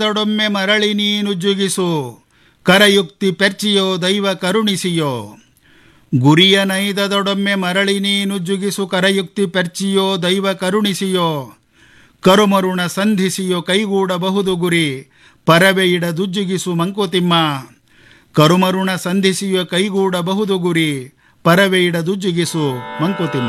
ದೊಡೊಮ್ಮೆ ಮರಳಿ ನೀನು ಜುಗಿಸು ಕರಯುಕ್ತಿ ಪೆರ್ಚಿಯೋ ದೈವ ಕರುಣಿಸಿಯೋ. ಗುರಿಯ ನೈದದೊಡೊಮ್ಮೆ ಮರಳಿ ನೀನು ಜುಗಿಸು ಕರಯುಕ್ತಿ ಪೆರ್ಚಿಯೋ ದೈವ ಕರುಣಿಸಿಯೋ. ಕರುಮರುಣ ಸಂಧಿಸಿಯೋ ಕೈಗೂಡಬಹುದು ಗುರಿ ಪರವೆ ಇಡದುಜ್ಜುಗಿಸು ಮಂಕುತಿಮ್ಮ. ಕರುಮರುಣ ಸಂಧಿಸಿಯೋ ಕೈಗೂಡಬಹುದು ಗುರಿ ಪರವೆ ಇಡದುಜ್ಜುಗಿಸು ಮಂಕುತಿಮ್ಮ.